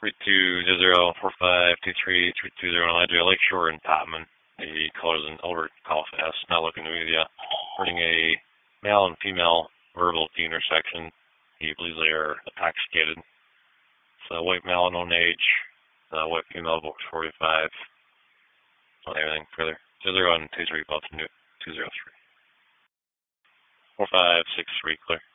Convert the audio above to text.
32004523 Lakeshore and Topman. The colors in over Colfax. Not looking to me yet. Reporting a male and female verbal at the intersection. He believes they are intoxicated. So white male, known age. White female, about 45. Anything further? 0 and 23 both 203. 4563 clear.